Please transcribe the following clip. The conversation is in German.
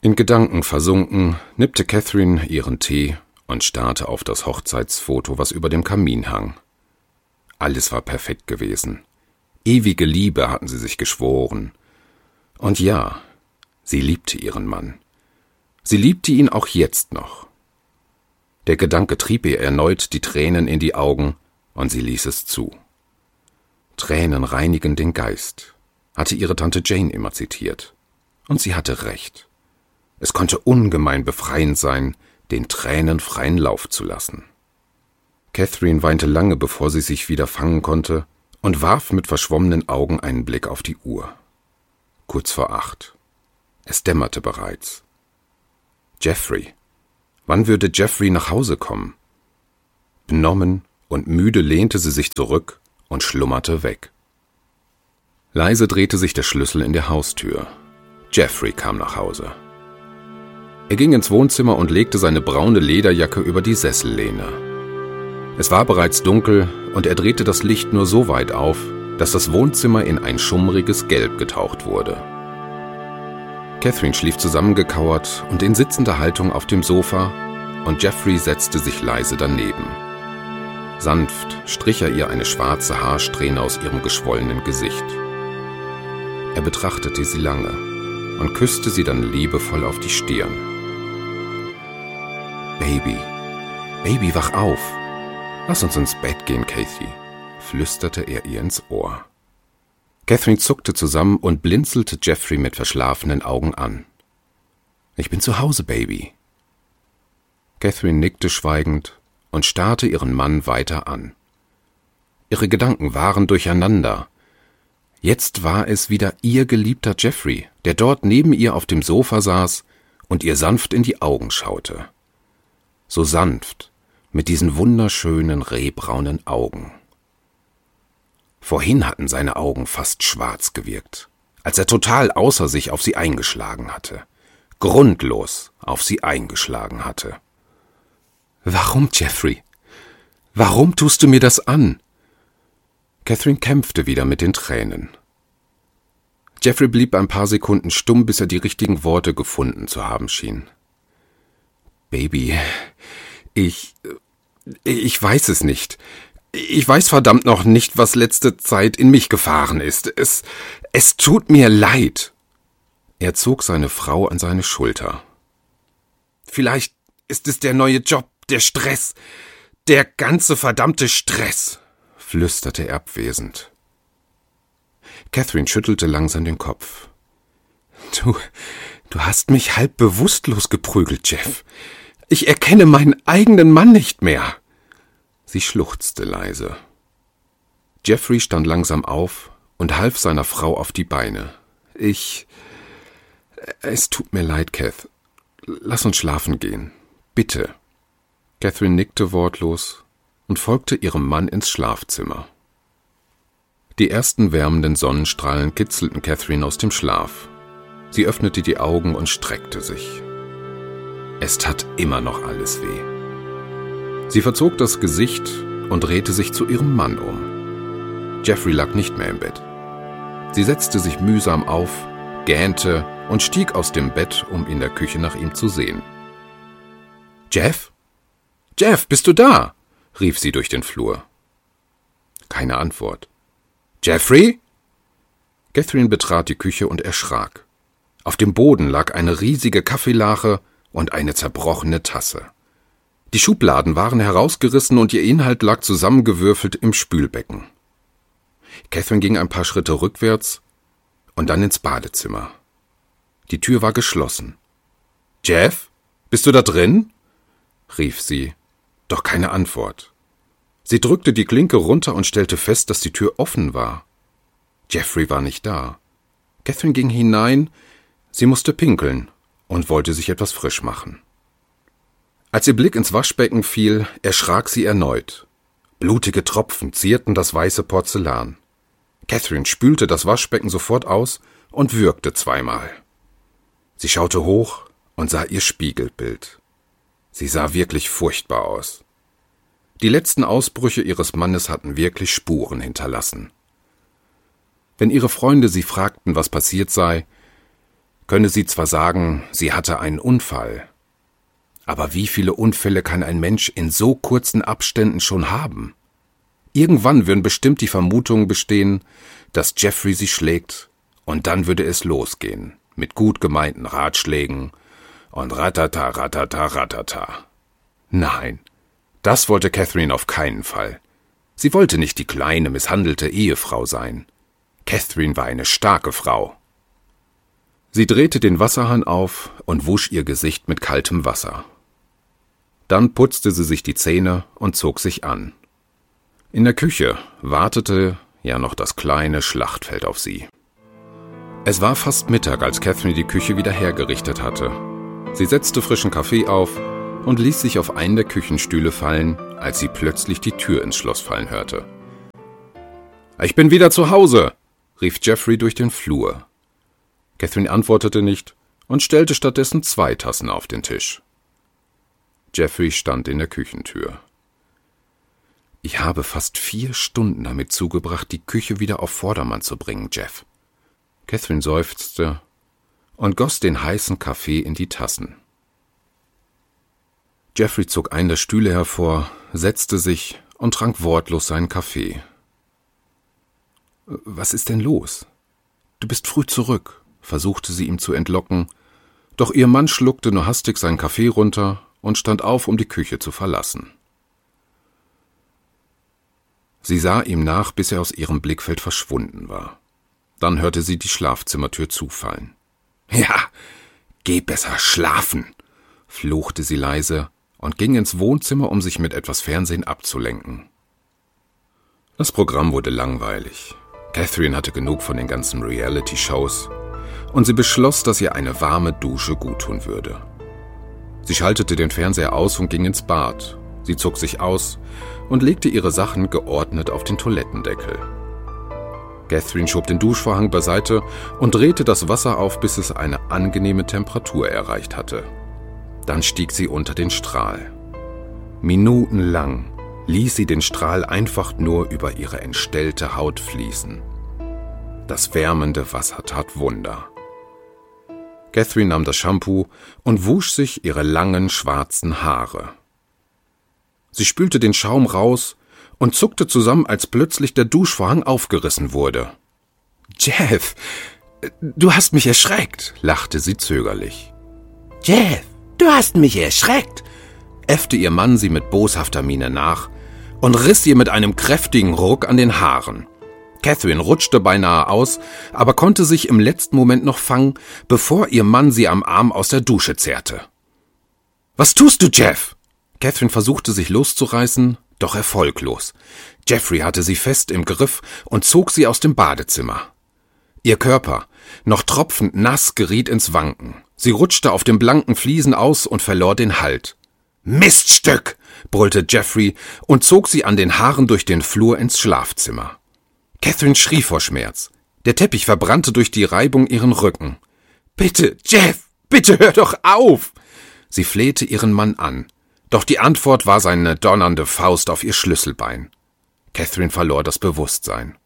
In Gedanken versunken, nippte Catherine ihren Tee und starrte auf das Hochzeitsfoto, was über dem Kamin hang. Alles war perfekt gewesen. Ewige Liebe hatten sie sich geschworen. Und ja, sie liebte ihren Mann. Sie liebte ihn auch jetzt noch. Der Gedanke trieb ihr erneut die Tränen in die Augen, und sie ließ es zu. Tränen reinigen den Geist, hatte ihre Tante Jane immer zitiert. Und sie hatte recht. Es konnte ungemein befreiend sein, den Tränen freien Lauf zu lassen. Catherine weinte lange, bevor sie sich wieder fangen konnte, und warf mit verschwommenen Augen einen Blick auf die Uhr. Kurz vor 8. Es dämmerte bereits. Jeffrey. Wann würde Jeffrey nach Hause kommen? Benommen und müde lehnte sie sich zurück und schlummerte weg. Leise drehte sich der Schlüssel in der Haustür. Jeffrey kam nach Hause. Er ging ins Wohnzimmer und legte seine braune Lederjacke über die Sessellehne. Es war bereits dunkel und er drehte das Licht nur so weit auf, dass das Wohnzimmer in ein schummriges Gelb getaucht wurde. Catherine schlief zusammengekauert und in sitzender Haltung auf dem Sofa, und Jeffrey setzte sich leise daneben. Sanft strich er ihr eine schwarze Haarsträhne aus ihrem geschwollenen Gesicht. Er betrachtete sie lange und küsste sie dann liebevoll auf die Stirn. Baby, wach auf. Lass uns ins Bett gehen, Cathy, flüsterte er ihr ins Ohr. Catherine zuckte zusammen und blinzelte Jeffrey mit verschlafenen Augen an. Ich bin zu Hause, Baby. Catherine nickte schweigend und starrte ihren Mann weiter an. Ihre Gedanken waren durcheinander. Jetzt war es wieder ihr geliebter Jeffrey, der dort neben ihr auf dem Sofa saß und ihr sanft in die Augen schaute. So sanft, mit diesen wunderschönen rehbraunen Augen. Vorhin hatten seine Augen fast schwarz gewirkt, als er total außer sich auf sie eingeschlagen hatte, grundlos auf sie eingeschlagen hatte. »Warum, Jeffrey? Warum tust du mir das an?« Catherine kämpfte wieder mit den Tränen. Jeffrey blieb ein paar Sekunden stumm, bis er die richtigen Worte gefunden zu haben schien. »Baby, ich weiß es nicht. Ich weiß verdammt noch nicht, was letzte Zeit in mich gefahren ist. Es tut mir leid.« Er zog seine Frau an seine Schulter. »Vielleicht ist es der neue Job, der Stress, der ganze verdammte Stress«, flüsterte er abwesend. Catherine schüttelte langsam den Kopf. Du hast mich halb bewusstlos geprügelt, Jeff. Ich erkenne meinen eigenen Mann nicht mehr.« Sie schluchzte leise. Jeffrey stand langsam auf und half seiner Frau auf die Beine. Es tut mir leid, Kath. Lass uns schlafen gehen. Bitte.« Catherine nickte wortlos und folgte ihrem Mann ins Schlafzimmer. Die ersten wärmenden Sonnenstrahlen kitzelten Catherine aus dem Schlaf. Sie öffnete die Augen und streckte sich. Es tat immer noch alles weh. Sie verzog das Gesicht und drehte sich zu ihrem Mann um. Jeffrey lag nicht mehr im Bett. Sie setzte sich mühsam auf, gähnte und stieg aus dem Bett, um in der Küche nach ihm zu sehen. »Jeff? Jeff, bist du da?« rief sie durch den Flur. Keine Antwort. »Jeffrey?« Catherine betrat die Küche und erschrak. Auf dem Boden lag eine riesige Kaffeelache und eine zerbrochene Tasse. Die Schubladen waren herausgerissen und ihr Inhalt lag zusammengewürfelt im Spülbecken. Catherine ging ein paar Schritte rückwärts und dann ins Badezimmer. Die Tür war geschlossen. »Jeff, bist du da drin?« rief sie, doch keine Antwort. Sie drückte die Klinke runter und stellte fest, dass die Tür offen war. Jeffrey war nicht da. Catherine ging hinein, sie musste pinkeln und wollte sich etwas frisch machen. Als ihr Blick ins Waschbecken fiel, erschrak sie erneut. Blutige Tropfen zierten das weiße Porzellan. Catherine spülte das Waschbecken sofort aus und würgte zweimal. Sie schaute hoch und sah ihr Spiegelbild. Sie sah wirklich furchtbar aus. Die letzten Ausbrüche ihres Mannes hatten wirklich Spuren hinterlassen. Wenn ihre Freunde sie fragten, was passiert sei, könne sie zwar sagen, sie hatte einen Unfall, aber wie viele Unfälle kann ein Mensch in so kurzen Abständen schon haben? Irgendwann würden bestimmt die Vermutungen bestehen, dass Jeffrey sie schlägt, und dann würde es losgehen, mit gut gemeinten Ratschlägen und ratata, ratata, ratata. Nein, das wollte Catherine auf keinen Fall. Sie wollte nicht die kleine, misshandelte Ehefrau sein. Catherine war eine starke Frau. Sie drehte den Wasserhahn auf und wusch ihr Gesicht mit kaltem Wasser. Dann putzte sie sich die Zähne und zog sich an. In der Küche wartete ja noch das kleine Schlachtfeld auf sie. Es war fast Mittag, als Catherine die Küche wieder hergerichtet hatte. Sie setzte frischen Kaffee auf und ließ sich auf einen der Küchenstühle fallen, als sie plötzlich die Tür ins Schloss fallen hörte. »Ich bin wieder zu Hause«, rief Jeffrey durch den Flur. Catherine antwortete nicht und stellte stattdessen 2 Tassen auf den Tisch. Jeffrey stand in der Küchentür. »Ich habe fast 4 Stunden damit zugebracht, die Küche wieder auf Vordermann zu bringen, Jeff.« Catherine seufzte und goss den heißen Kaffee in die Tassen. Jeffrey zog einen der Stühle hervor, setzte sich und trank wortlos seinen Kaffee. »Was ist denn los? Du bist früh zurück«, versuchte sie ihm zu entlocken, doch ihr Mann schluckte nur hastig seinen Kaffee runter und stand auf, um die Küche zu verlassen. Sie sah ihm nach, bis er aus ihrem Blickfeld verschwunden war. Dann hörte sie die Schlafzimmertür zufallen. »Ja, geh besser schlafen«, fluchte sie leise und ging ins Wohnzimmer, um sich mit etwas Fernsehen abzulenken. Das Programm wurde langweilig. Catherine hatte genug von den ganzen Reality-Shows und sie beschloss, dass ihr eine warme Dusche guttun würde. Sie schaltete den Fernseher aus und ging ins Bad. Sie zog sich aus und legte ihre Sachen geordnet auf den Toilettendeckel. Catherine schob den Duschvorhang beiseite und drehte das Wasser auf, bis es eine angenehme Temperatur erreicht hatte. Dann stieg sie unter den Strahl. Minutenlang ließ sie den Strahl einfach nur über ihre entstellte Haut fließen. Das wärmende Wasser tat Wunder. Catherine nahm das Shampoo und wusch sich ihre langen, schwarzen Haare. Sie spülte den Schaum raus und zuckte zusammen, als plötzlich der Duschvorhang aufgerissen wurde. »Jeff, du hast mich erschreckt«, lachte sie zögerlich. »Jeff, du hast mich erschreckt«, äffte ihr Mann sie mit boshafter Miene nach und riss ihr mit einem kräftigen Ruck an den Haaren. Catherine rutschte beinahe aus, aber konnte sich im letzten Moment noch fangen, bevor ihr Mann sie am Arm aus der Dusche zerrte. »Was tust du, Jeff?« Catherine versuchte sich loszureißen, doch erfolglos. Jeffrey hatte sie fest im Griff und zog sie aus dem Badezimmer. Ihr Körper, noch tropfend nass, geriet ins Wanken. Sie rutschte auf den blanken Fliesen aus und verlor den Halt. »Miststück«, brüllte Jeffrey und zog sie an den Haaren durch den Flur ins Schlafzimmer. Catherine schrie vor Schmerz. Der Teppich verbrannte durch die Reibung ihren Rücken. »Bitte, Jeff, bitte hör doch auf!« Sie flehte ihren Mann an. Doch die Antwort war seine donnernde Faust auf ihr Schlüsselbein. Catherine verlor das Bewusstsein.